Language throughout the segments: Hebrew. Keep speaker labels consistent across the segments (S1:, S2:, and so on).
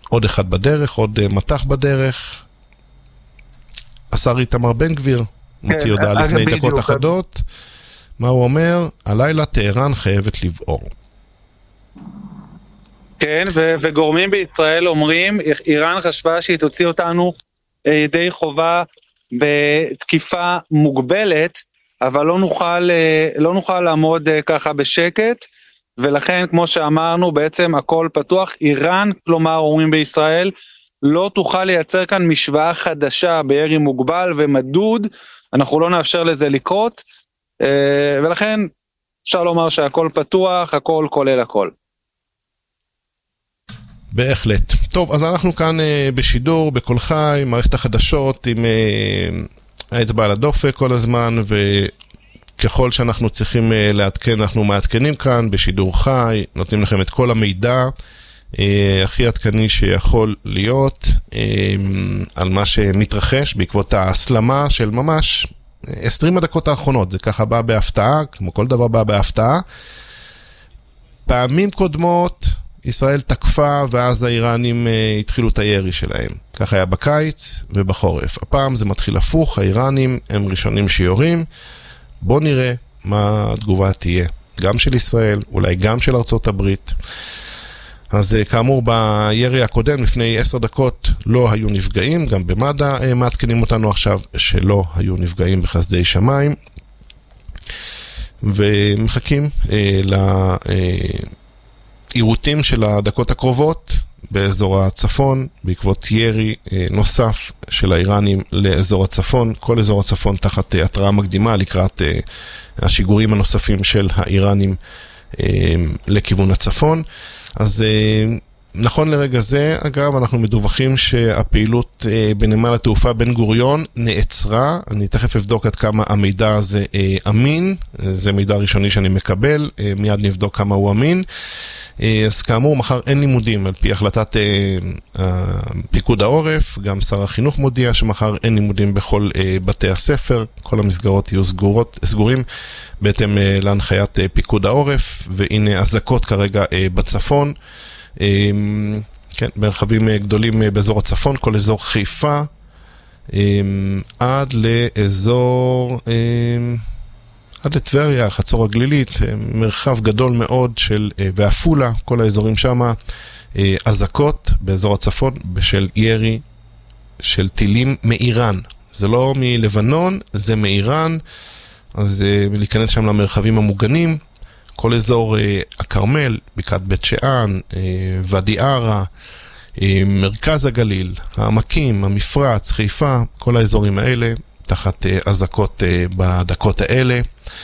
S1: עוד אחד בדרך, עוד מתח בדרך. השר איתמר בן גביר מוציא הודעה לפני דקות אחדות. מה הוא אומר? הלילה טהרן חייבת לבעור.
S2: כן, וגורמים בישראל אומרים, איראן חשבה שהיא תוציא אותנו ידי חובה בתקיפה מוגבלת, אבל לא נוכל לעמוד ככה בשקט, ולכן כמו שאמרנו בעצם הכל פתוח. איראן, כלומר אומרים בישראל, לא תוכל לייצר כאן משוואה חדשה בירי מוגבל ומדוד, אנחנו לא נאפשר לזה לקרות, ולכן אפשר לומר שהכל פתוח, הכל כולל הכל.
S1: בהחלט. טוב, אז אנחנו כאן בשידור, בכל חי, מערכת החדשות, עם האצבע על הדופק כל הזמן, וככל שאנחנו צריכים לעדכן, אנחנו מעדכנים כאן בשידור חי, נותנים לכם את כל המידע, הכי עדכני שיכול להיות, על מה שמתרחש בעקבות ההסלמה של ממש 20 הדקות האחרונות. זה ככה בא בהפתעה, כמו כל דבר בא בהפתעה. פעמים קודמות, ישראל תקפה, ואז האיראנים התחילו את הירי שלהם. כך היה בקיץ ובחורף. הפעם זה מתחיל הפוך, האיראנים הם ראשונים שיורים. בוא נראה מה התגובה תהיה. גם של ישראל, אולי גם של ארצות הברית. אז כאמור, בירי הקודם, לפני 10 דקות, לא היו נפגעים. גם במד"א מעדכנים אותנו עכשיו שלא היו נפגעים בחסדי שמיים. ומחכים עירותים של הדקות הקרובות באזור הצפון, בעקבות ירי נוסף של האיראנים לאזור הצפון, כל אזור הצפון תחת התראה מקדימה לקראת השיגורים הנוספים של האיראנים לכיוון הצפון. אז נכון לרגע זה, אגב, אנחנו מדווחים שהפעילות בנמל התעופה בן גוריון נעצרה. אני תכף אבדוק עד כמה המידע הזה אמין, זה מידע ראשוני שאני מקבל, מיד נבדוק כמה הוא אמין. אז כאמור, מחר אין לימודים על פי החלטת פיקוד העורף, גם שר החינוך מודיע שמחר אין לימודים בכל בתי הספר, כל המסגרות יהיו סגורים בהתאם להנחיית פיקוד העורף, והנה אזעקות כרגע בצפון, כן, מרחבים גדולים באזור הצפון, כל אזור חיפה, עד לאזור, עד לטבריה, חצור הגלילית, מרחב גדול מאוד של, ואפולה, כל האזורים שם, אזעקות באזור הצפון, בשל ירי של טילים מאיראן. זה לא מלבנון, זה מאיראן, אז להיכנס שם למרחבים המוגנים, כל אזור הכרמל, בקעת בית שאן, ואדי ערה, מרכז הגליל, העמקים, המפרץ, חיפה, כל האזורים האלה, תחת אזעקות בדקות האלה.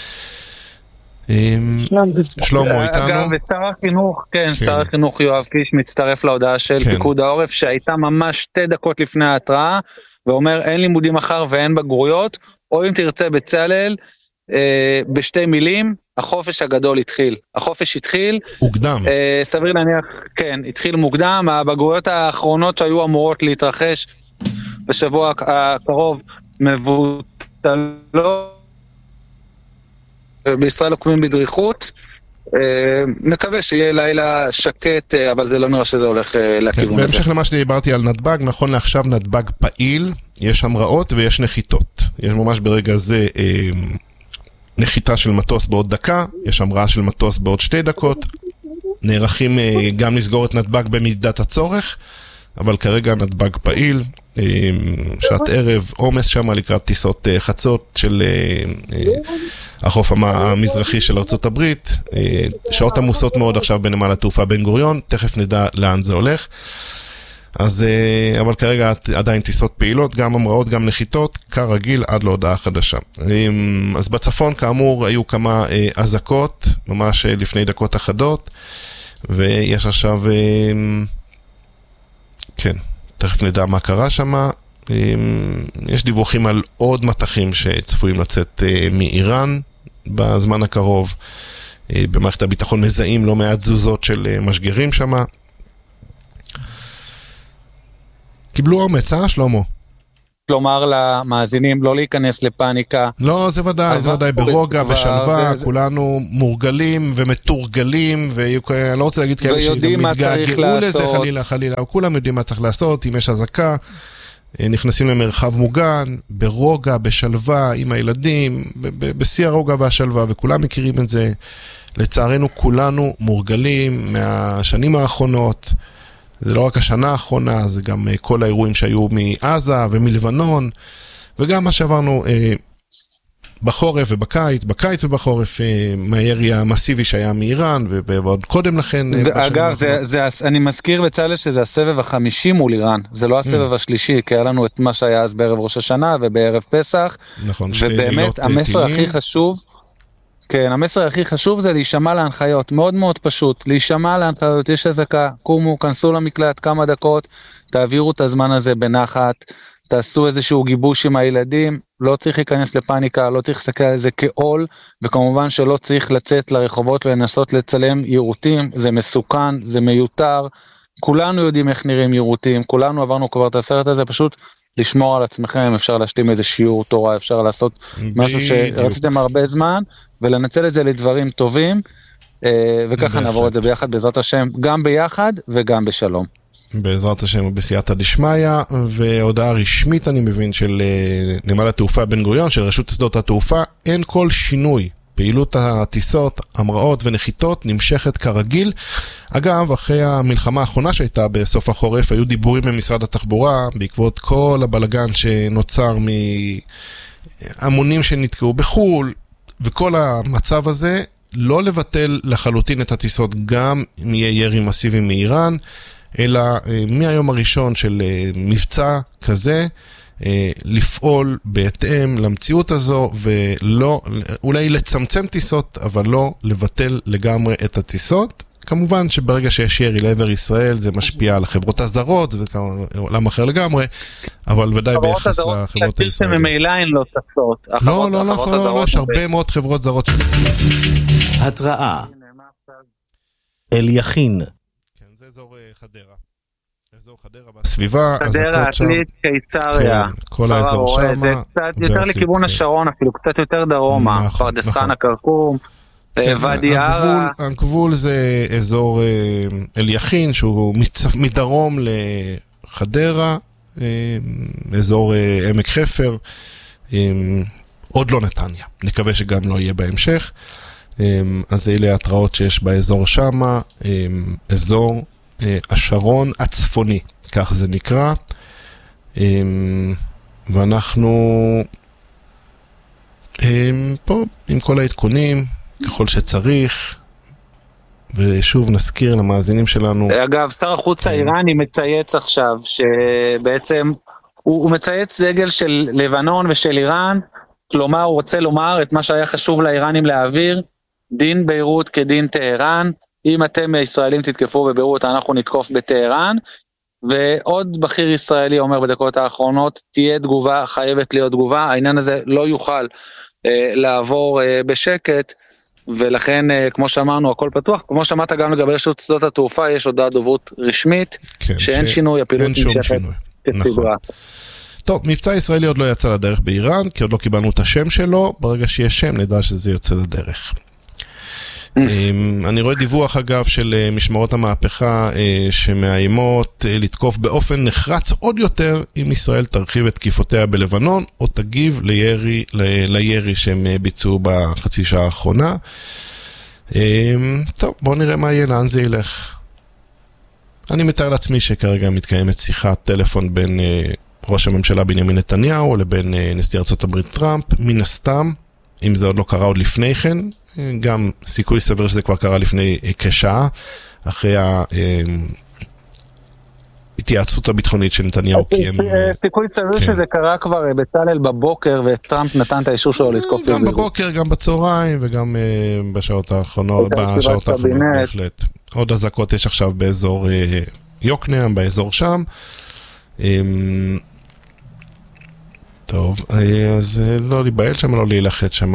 S1: שלמה איתנו.
S2: אגב, שר החינוך, כן, שר החינוך יואב קיש מצטרף להודעה של פיקוד העורף, שהייתה ממש 2 דקות לפני ההתראה, ואומר אין לימודים מחר ואין בגרויות, או אם תרצה בצלאל, בשתי מילים, החופש הגדול התחיל. החופש התחיל.
S1: מוקדם.
S2: סביר להניח, כן, התחיל מוקדם. הבגרויות האחרונות שהיו אמורות להתרחש בשבוע הקרוב מבוטלות. בישראל עוקבים בדריכות. מקווה שיהיה לילה שקט, אבל זה לא נראה שזה הולך לכיוון הזה.
S1: בהמשך למה שדיברתי על נתב"ג, נכון לעכשיו נתב"ג פעיל, יש המראות ויש נחיתות. יש ממש ברגע זה נחיתה של מטוס בעוד דקה, יש המראה של מטוס בעוד 2 דקות, נערכים גם לסגור את נתב"ג במידת הצורך, אבל כרגע נתב"ג פעיל, שעת ערב, עומס שם לקראת טיסות חצות של החוף המזרחי של ארצות הברית, שעות עמוסות מאוד עכשיו בנמל התעופה בן גוריון, תכף נדע לאן זה הולך. אז, אבל כרגע עדיין טיסות פעילות, גם המראות, גם נחיתות, כרגיל עד להודעה חדשה. אז בצפון כאמור היו כמה אזעקות, ממש לפני דקות אחדות, ויש עכשיו, כן, תכף נדע מה קרה שם. יש דיווחים על עוד מטחים שצפויים לצאת מאיראן בזמן הקרוב. במערכת הביטחון מזהים לא מעט תזוזות של משגרים שם. קיבלו אומץ, שלמה?
S2: לומר למאזינים לא להיכנס לפאניקה.
S1: לא, זה ודאי, ברוגע, בשלווה, כולנו מורגלים ומתורגלים, ואני לא רוצה להגיד כאלה שגם מתגעגעו לזה חלילה, כולם יודעים מה צריך לעשות, אם יש הזקה, נכנסים למרחב מוגן, ברוגע, בשלווה, עם הילדים, בשיא הרוגע והשלווה, וכולם מכירים את זה. לצערנו כולנו מורגלים מהשנים האחרונות, זה לא רק השנה האחרונה, זה גם כל האירועים שהיו מעזה ומלבנון, וגם מה שעברנו בחורף ובקיץ, בחורף מהירי המסיבי שהיה מאיראן, ועוד קודם לכן.
S2: אגב, אני מזכיר בצלאל שזה הסבב ה-50 מול איראן, זה לא הסבב השלישי, כי היה לנו את מה שהיה אז בערב ראש השנה ובערב פסח,
S1: נכון,
S2: ובאמת המסר הכי חשוב, כן, המסר הכי חשוב זה להישמע להנחיות, מאוד מאוד פשוט, להישמע להנחיות, יש הזקה, קומו, כנסו למקלט כמה דקות, תעבירו את הזמן הזה בנחת, תעשו איזשהו גיבוש עם הילדים, לא צריך להיכנס לפאניקה, לא צריך להסתכל על זה כעול, וכמובן שלא צריך לצאת לרחובות ולנסות לצלם יירוטים, זה מסוכן, זה מיותר, כולנו יודעים איך נראים יירוטים, כולנו עברנו כבר את הסרט הזה, פשוט לשמור על עצמכם, אפשר להשלים איזה שיעור תורה, אפשר לעשות משהו שרציתם הרבה זמן, ולנצל את זה לדברים טובים, וככה נעבור את זה ביחד בעזרת השם, גם ביחד וגם בשלום.
S1: בעזרת השם בסייעתא דשמיא, והודעה רשמית אני מבין של נמל התעופה בן גוריון, של רשות שדות התעופה, אין כל שינוי. פעילות הטיסות, המראות ונחיתות נמשכת כרגיל. אגב, אחרי המלחמה האחרונה שהייתה בסוף החורף, היו דיבורים במשרד התחבורה, בעקבות כל הבלגן שנוצר מהמונים שנתקעו בחול, וכל המצב הזה, לא לבטל לחלוטין את הטיסות, גם אם יהיה ירי מסיבי מאיראן, אלא מהיום הראשון של מבצע כזה, לפעול בהתאם למציאות הזו, ולא, אולי לצמצם טיסות, אבל לא לבטל לגמרי את הטיסות. כמובן שברגע שיש ירי לעבר ישראל, זה משפיע על החברות הזרות, ועולם אחר לגמרי, אבל ודאי ביחס לחברות הישראליות.
S2: שממילא הן לא טסות.
S1: לא, יש הרבה מאוד חברות זרות.
S3: התראה. אליכין.
S1: כן, זה אזור חדרה. אזור חדרה בסביבה.
S2: חדרה, עתלית, קיסריה.
S1: כל האזור שם.
S2: זה קצת יותר לכיוון השרון, אפילו קצת יותר דרומה. פרדס חנה, כרכום. ואדי ערה.
S1: הגבול זה אזור אליכין, שהוא מדרום לחדרה, אזור עמק חפר, עוד לא נתניה. נקווה שגם לא יהיה בהמשך. אז אלה התראות שיש באזור שמה, אזור השרון הצפוני, כך זה נקרא. ואנחנו פה עם כל העדכונים, ככל שצריך, ושוב נזכיר למאזינים שלנו.
S2: אגב, שר החוץ האיראני מצייץ עכשיו, שבעצם הוא מצייץ דגל של לבנון ושל איראן, כלומר הוא רוצה לומר את מה שהיה חשוב לאיראנים להעביר, דין ביירות כדין טהרן, אם אתם ישראלים תתקפו בביירות, אנחנו נתקוף בטהרן, ועוד בכיר ישראלי אומר בדקות האחרונות, תהיה תגובה, חייבת להיות תגובה, העניין הזה לא יוכל לעבור בשקט, ולכן, כמו שאמרנו, הכל פתוח. כמו שמעת גם לגבי רשות שדות התעופה, יש הודעה דוברות רשמית, כן, שאין שינוי, הפעילות נמשכת כסדרה.
S1: טוב, מבצע ישראלי עוד לא יצא לדרך באיראן, כי עוד לא קיבלנו את השם שלו, ברגע שיש שם נדע שזה יוצא לדרך. אני רואה דיווח אגב של משמרות המהפכה שמאיימות לתקוף באופן נחרץ עוד יותר אם ישראל תרחיב את תקיפותיה בלבנון או תגיב לירי שהם ביצעו בחצי שעה האחרונה. טוב, בואו נראה מה יהיה, לאן זה ילך. אני מתאר לעצמי שכרגע מתקיימת שיחת טלפון בין ראש הממשלה בנימין נתניהו לבין נשיא ארצות הברית טראמפ, מן הסתם, אם זה עוד לא קרה עוד לפני כן, גם סיכוי סביר שזה כבר קרה לפני כשעה, אחרי ההתייעצות הביטחונית שנתניהו קיים.
S2: סיכוי סביר שזה קרה כבר בצלאל בבוקר, וטראמפ נתן את האישור שלו לתקוף בבוקר.
S1: גם בבוקר, גם בצהריים, וגם בשעות האחרונות, בהחלט. עוד אזעקות יש עכשיו באזור יוקנעם, באזור שם. טוב, אז לא להיבהל שם, לא להילחץ שם.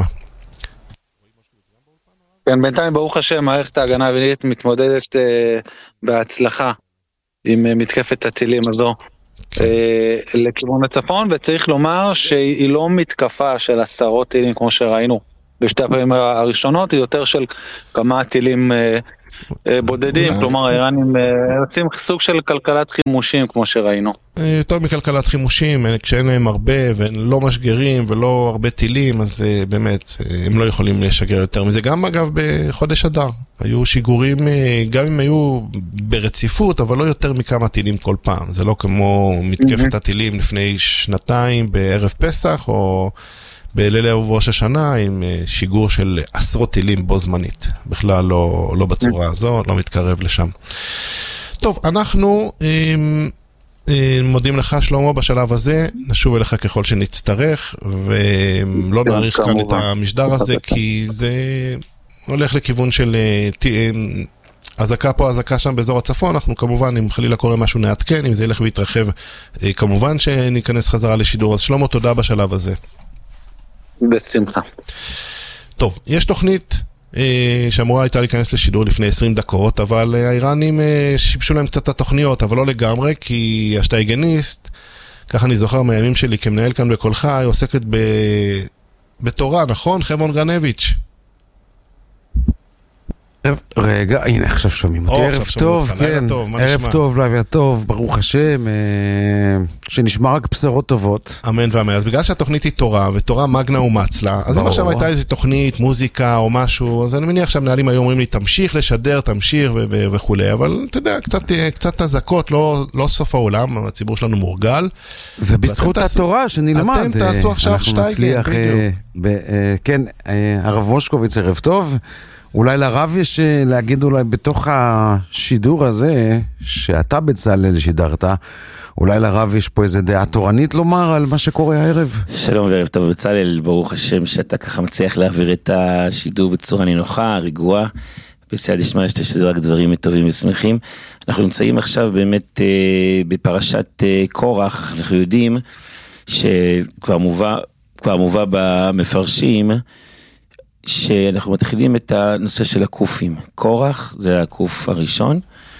S2: כן, בינתיים ברוך השם, מערכת ההגנה האווירית מתמודדת בהצלחה עם מתקפת הטילים הזו. לכיוון הצפון, וצריך לומר שהיא לא מתקפה של עשרות טילים כמו שראינו בשתי הפעמים הראשונות, היא יותר של כמה טילים בודדים, כלומר האיראנים עושים סוג של כלכלת חימושים כמו שראינו.
S1: יותר מכלכלת חימושים, כשאין להם הרבה והם לא משגרים ולא הרבה טילים, אז באמת הם לא יכולים לשגר יותר מזה. גם אגב בחודש אדר היו שיגורים, גם אם היו ברציפות, אבל לא יותר מכמה טילים כל פעם. זה לא כמו מתקפת הטילים לפני שנתיים בערב פסח או בליל ראש השנה עם שיגור של עשרות טילים בו זמנית. בכלל לא בצורה הזו, לא מתקרב לשם. טוב, אנחנו מודים לך שלמה בשלב הזה, נשוב אליך ככל שנצטרך, ולא נעריך כאן את המשדר הזה, כי זה הולך לכיוון של הזקה פה, הזקה שם באזור הצפון. אנחנו כמובן, אם חלילה קורה משהו נעדכן, אם זה ילך ויתרחב, כמובן שניכנס חזרה לשידור. אז שלמה, תודה בשלב הזה.
S2: בשמחה.
S1: טוב, יש תוכנית שאמורה הייתה להיכנס לשידור לפני 20 דקות, אבל האיראנים שיבשו להם קצת את התוכניות, אבל לא לגמרי, כי השטייגניסט, ככה אני זוכר מהימים שלי כמנהל כאן בכל חי, עוסקת בתורה, נכון? חבון גרנביץ'.
S4: רגע, הנה עכשיו שומעים אותי. ערב טוב, כן. ערב טוב, לילה טוב, ברוך השם, שנשמע רק בשורות טובות.
S1: אמן ואמן. אז בגלל שהתוכנית היא תורה, ותורה מגנה ומצלה, אז אם עכשיו הייתה איזו תוכנית, מוזיקה או משהו, אז אני מניח שהמנהלים היו אומרים לי, תמשיך לשדר, תמשיך וכו'. אבל אתה יודע, קצת הזקות, לא סוף העולם, הציבור שלנו מורגל.
S4: ובזכות התורה שנלמד,
S1: אתם תעשו עכשיו
S4: אנחנו נצליח, כן, הרב מושקוביץ, ערב טוב. אולי לרב יש להגיד אולי בתוך השידור הזה, שאתה בצלאל שידרת, אולי לרב יש פה איזה דעה תורנית לומר על מה שקורה הערב?
S5: שלום וערב טוב בצלאל, ברוך השם שאתה ככה מצליח להעביר את השידור בצורה נינוחה, רגועה, בסייעתא דשמיא שתשדר רק דברים טובים ושמחים. אנחנו נמצאים עכשיו באמת בפרשת קורח, אנחנו יודעים שכבר מובא במפרשים, שאנחנו מתחילים את הנושא של הקופים. קורח זה הקוף הראשון,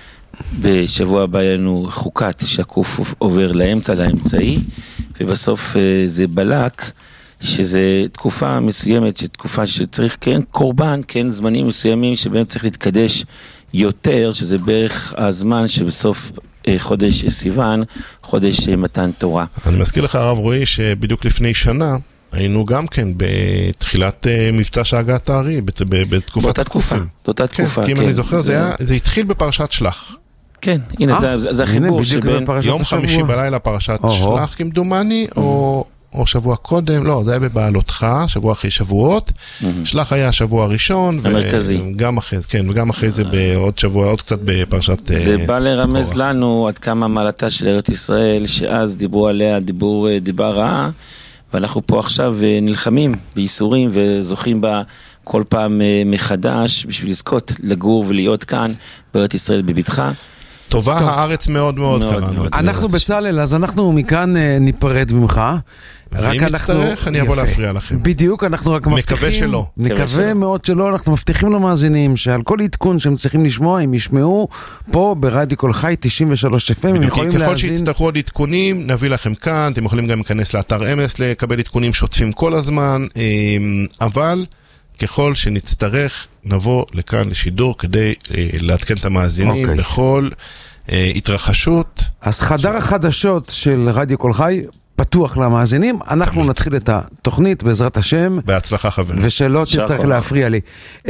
S5: בשבוע הבא לנו חוקת שהקוף עובר לאמצעי, ובסוף זה בלק, שזה תקופה מסוימת, תקופה שצריך כן קורבן, כן זמנים מסוימים שבהם צריך להתקדש יותר, שזה בערך הזמן שבסוף חודש סיוון, חודש מתן תורה.
S1: אני מזכיר לך הרב רועי שבדיוק לפני שנה, היינו גם כן בתחילת מבצע שהגעת הארי, בתקופת התקופים.
S5: באותה תקופה,
S1: כן. כי אם אני זוכר, זה התחיל בפרשת שלח.
S5: כן, הנה, זה החיבור שבין
S1: יום חמישי בלילה פרשת שלח כמדומני, או שבוע קודם, לא, זה היה בבעלותך, שבוע אחרי שבועות. שלח היה השבוע הראשון.
S5: המרכזי.
S1: וגם אחרי זה בעוד שבוע, עוד קצת בפרשת
S5: זה בא לרמז לנו עד כמה מעלתה של ארץ ישראל, שאז דיברו עליה, דיבה רעה, ואנחנו פה עכשיו נלחמים בייסורים וזוכים בה כל פעם מחדש בשביל לזכות לגור ולהיות כאן בארץ ישראל בביטחה.
S1: טובה הארץ מאוד מאוד קראנו.
S4: אנחנו בצלאל, אז אנחנו מכאן ניפרד ממך.
S1: ואם נצטרך, אני אבוא להפריע לכם.
S4: בדיוק, אנחנו רק מבטיחים.
S1: מקווה שלא.
S4: מקווה מאוד שלא, אנחנו מבטיחים למאזינים שעל כל עדכון שהם צריכים לשמוע, הם ישמעו פה ברדיו כל חי 93 FM, הם יכולים להאזין.
S1: ככל שיצטרכו עוד עדכונים, נביא לכם כאן, אתם יכולים גם להיכנס לאתר אמס לקבל עדכונים שוטפים כל הזמן, אבל ככל שנצטרך, נבוא לכאן לשידור כדי לעדכן את המאזינים בכל התרחשות.
S4: אז חדר החדשות של רדיו כל חי פתוח למאזינים, אנחנו נתחיל את התוכנית בעזרת השם.
S1: בהצלחה חברים.
S4: ושלא תצטרך להפריע לי.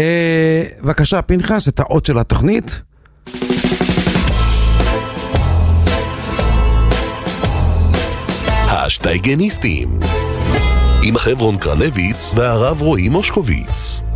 S4: בבקשה פנחס, את האות של התוכנית.
S6: השטייגניסטים עם חברון קרנביץ והרב רועי מושקוביץ.